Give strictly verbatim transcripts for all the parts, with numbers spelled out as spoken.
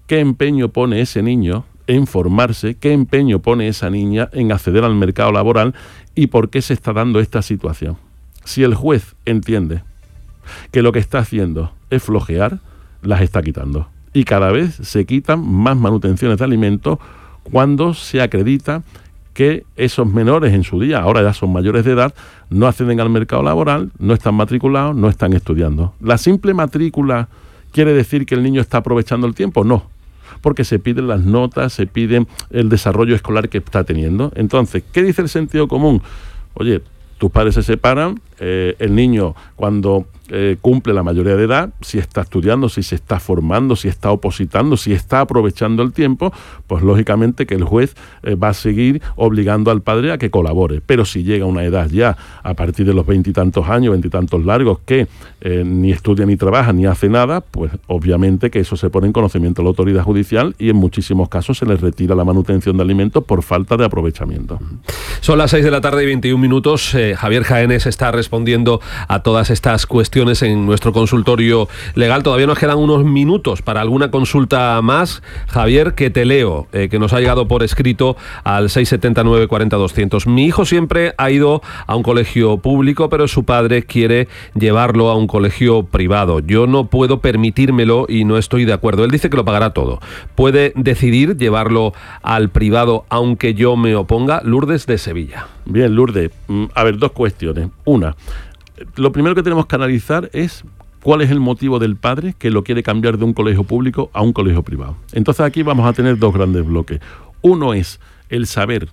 qué empeño pone ese niño en formarse, qué empeño pone esa niña en acceder al mercado laboral y por qué se está dando esta situación. Si el juez entiende que lo que está haciendo es flojear, las está quitando. Y cada vez se quitan más manutenciones de alimentos cuando se acredita que esos menores en su día, ahora ya son mayores de edad, no acceden al mercado laboral, no están matriculados, no están estudiando. ¿La simple matrícula quiere decir que el niño está aprovechando el tiempo? No, porque se piden las notas, se piden el desarrollo escolar que está teniendo. Entonces, ¿qué dice el sentido común? Oye, tus padres se separan, eh, el niño cuando eh, cumple la mayoría de edad, si está estudiando, si se está formando, si está opositando, si está aprovechando el tiempo, pues lógicamente que el juez eh, va a seguir obligando al padre a que colabore. Pero si llega a una edad ya, a partir de los veintitantos años, veintitantos largos, que eh, ni estudia ni trabaja ni hace nada, pues obviamente que eso se pone en conocimiento de la autoridad judicial y en muchísimos casos se les retira la manutención de alimentos por falta de aprovechamiento. Son las seis de la tarde y veintiún minutos. Eh, Javier Jaénes está respondiendo a todas estas cuestiones en nuestro consultorio legal. Todavía nos quedan unos minutos para alguna consulta más. Javier, que te leo, eh, que nos ha llegado por escrito al seis siete nueve, cuatro cero, doscientos. Mi hijo siempre ha ido a un colegio público, pero su padre quiere llevarlo a un colegio privado. Yo no puedo permitírmelo y no estoy de acuerdo. Él dice que lo pagará todo. ¿Puede decidir llevarlo al privado aunque yo me oponga? Lourdes de Sevilla. Bien, Lourdes. A ver, dos cuestiones. Una, lo primero que tenemos que analizar es cuál es el motivo del padre que lo quiere cambiar de un colegio público a un colegio privado. Entonces aquí vamos a tener dos grandes bloques. Uno es el saber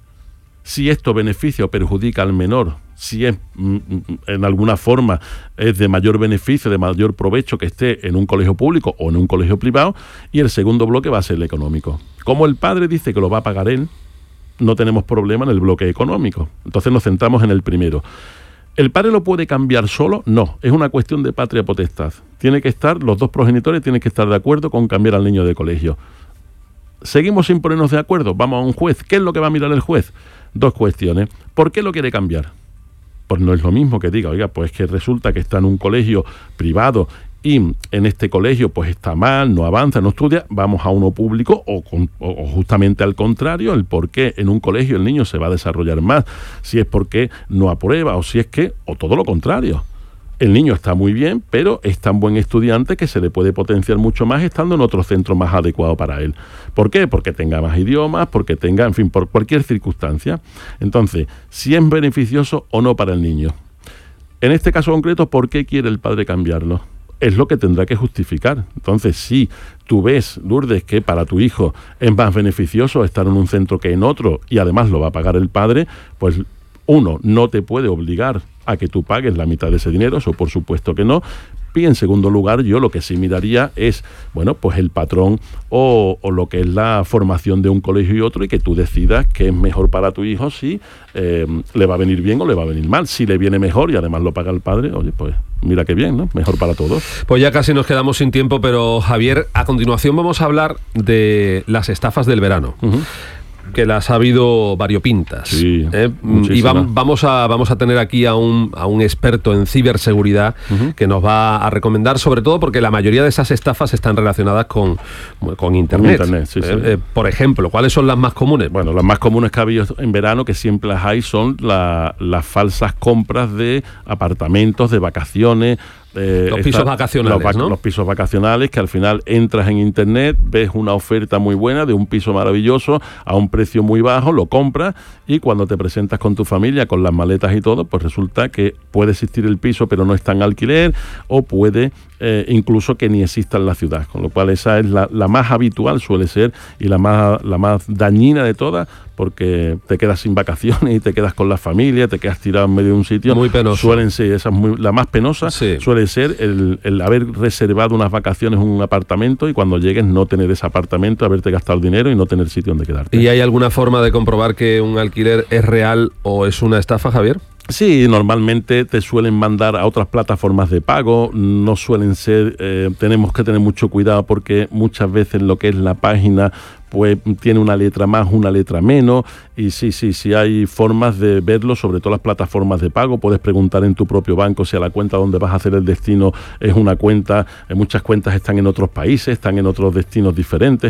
si esto beneficia o perjudica al menor, si es mm, en alguna forma es de mayor beneficio, de mayor provecho que esté en un colegio público o en un colegio privado. Y el segundo bloque va a ser el económico. Como el padre dice que lo va a pagar él, no tenemos problema en el bloque económico. Entonces nos centramos en el primero. ¿El padre lo puede cambiar solo? No, es una cuestión de patria potestad. Tiene que estar, los dos progenitores tienen que estar de acuerdo con cambiar al niño de colegio. ¿Seguimos sin ponernos de acuerdo? Vamos a un juez. ¿Qué es lo que va a mirar el juez? Dos cuestiones. ¿Por qué lo quiere cambiar? Pues no es lo mismo que diga, oiga, pues que resulta que está en un colegio privado y en este colegio pues está mal, no avanza, no estudia, vamos a uno público o, con, o justamente al contrario, el por qué en un colegio el niño se va a desarrollar más, si es porque no aprueba o si es que, o todo lo contrario. El niño está muy bien, pero es tan buen estudiante que se le puede potenciar mucho más estando en otro centro más adecuado para él. ¿Por qué? Porque tenga más idiomas, porque tenga, en fin, por cualquier circunstancia. Entonces, si es beneficioso o no para el niño. En este caso concreto, ¿por qué quiere el padre cambiarlo? Es lo que tendrá que justificar. Entonces, si tú ves, Lourdes, que para tu hijo es más beneficioso estar en un centro que en otro y además lo va a pagar el padre, pues uno, no te puede obligar a que tú pagues la mitad de ese dinero, eso por supuesto que no. Y en segundo lugar, yo lo que sí miraría es, bueno, pues el patrón o, o lo que es la formación de un colegio y otro, y que tú decidas qué es mejor para tu hijo, si eh, le va a venir bien o le va a venir mal. Si le viene mejor y además lo paga el padre, oye, pues mira qué bien, ¿no? Mejor para todos. Pues ya casi nos quedamos sin tiempo, pero Javier, a continuación vamos a hablar de las estafas del verano. Uh-huh. Que las ha habido variopintas. Sí, ¿eh? Y va, vamos, a, vamos a tener aquí a un, a un experto en ciberseguridad uh-huh. que nos va a recomendar, sobre todo porque la mayoría de esas estafas están relacionadas con, con Internet. Internet sí, eh, sí. Eh, por ejemplo, ¿cuáles son las más comunes? Bueno, las más comunes que ha habido en verano, que siempre las hay, son la, las falsas compras de apartamentos, de vacaciones. Eh, los pisos vacacionales, los, ¿no? Los pisos vacacionales, que al final entras en internet, ves una oferta muy buena de un piso maravilloso a un precio muy bajo, lo compras y cuando te presentas con tu familia, con las maletas y todo, pues resulta que puede existir el piso pero no está en alquiler, o puede eh, incluso que ni exista en la ciudad, con lo cual esa es la, la más habitual, suele ser, y la más, la más dañina de todas, porque te quedas sin vacaciones y te quedas con la familia, te quedas tirado en medio de un sitio. Muy penoso. Suelen ser, esa es muy, la más penosa, sí. suele ser el, el haber reservado unas vacaciones en un apartamento y cuando llegues no tener ese apartamento, haberte gastado el dinero y no tener sitio donde quedarte. ¿Y hay alguna forma de comprobar que un alquiler es real o es una estafa, Javier? Sí, normalmente te suelen mandar a otras plataformas de pago, no suelen ser, eh, tenemos que tener mucho cuidado porque muchas veces lo que es la página pues tiene una letra más, una letra menos, y sí, sí, sí hay formas de verlo, sobre todo las plataformas de pago. Puedes preguntar en tu propio banco si a la cuenta donde vas a hacer el destino es una cuenta, muchas cuentas están en otros países, están en otros destinos diferentes.